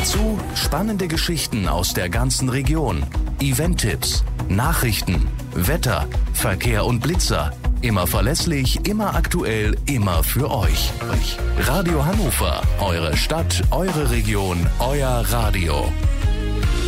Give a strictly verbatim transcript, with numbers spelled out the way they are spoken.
Dazu spannende Geschichten aus der ganzen Region, Event-Tipps, Nachrichten, Wetter, Verkehr und Blitzer. Immer verlässlich, immer aktuell, immer für euch. Radio Hannover, eure Stadt, eure Region, euer Radio.